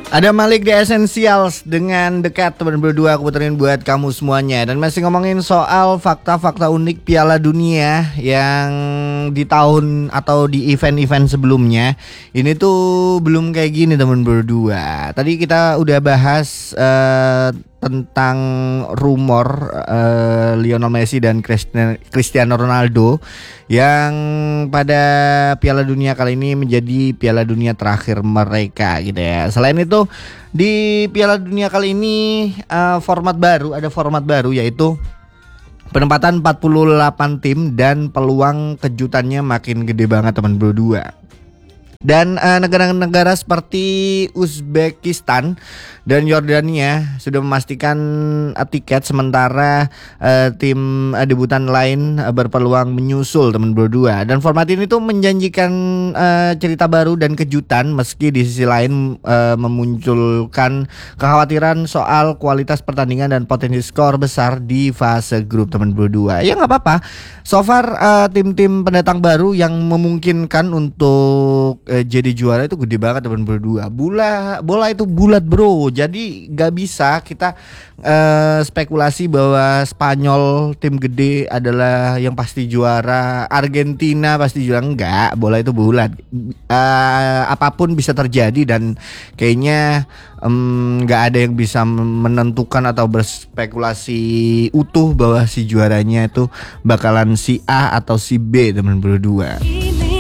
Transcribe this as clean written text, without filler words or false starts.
Ada Malik di Essentials dengan dekat teman berdua aku puterin buat kamu semuanya. Dan masih ngomongin soal fakta-fakta unik Piala Dunia yang di tahun atau di event-event sebelumnya. Ini tuh belum kayak gini teman berdua. Tadi kita udah bahas tentang rumor Lionel Messi dan Cristiano Ronaldo yang pada Piala Dunia kali ini menjadi Piala Dunia terakhir mereka gitu ya. Selain itu di Piala Dunia kali ini ada format baru yaitu penempatan 48 tim dan peluang kejutannya makin gede banget teman berdua. Dan negara-negara seperti Uzbekistan dan Yordania sudah memastikan tiket, sementara tim debutan lain berpeluang menyusul teman berdua. Dan format ini tuh menjanjikan cerita baru dan kejutan, meski di sisi lain memunculkan kekhawatiran soal kualitas pertandingan dan potensi skor besar di fase grup teman berdua. Ya nggak apa-apa. So far tim-tim pendatang baru yang memungkinkan untuk jadi juara itu gede banget teman berdua. Bola itu bulat bro. Jadi gak bisa kita spekulasi bahwa Spanyol tim gede adalah yang pasti juara, Argentina pasti juara. Enggak, bola itu bulat. Apapun bisa terjadi dan kayaknya gak ada yang bisa menentukan atau berspekulasi utuh bahwa si juaranya itu bakalan si A atau si B teman berdua.